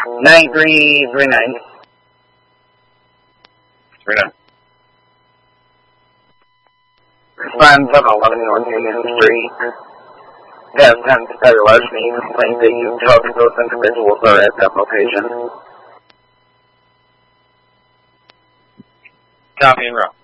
9339. 39. Respond 711 North Union Street. Got 10 cellular means claim that you talk to those individuals are at that location. Copy and roll.